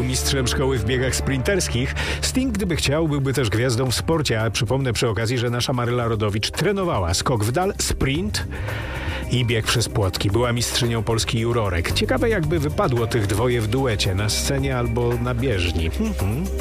mistrzem szkoły w biegach sprinterskich. Sting, gdyby chciał, byłby też gwiazdą w sporcie, a przypomnę przy okazji, że nasza Maryla Rodowicz trenowała skok w dal, sprint i bieg przez płotki. Była mistrzynią Polski jurorek. Ciekawe, jakby wypadło tych dwoje w duecie na scenie albo na bieżni.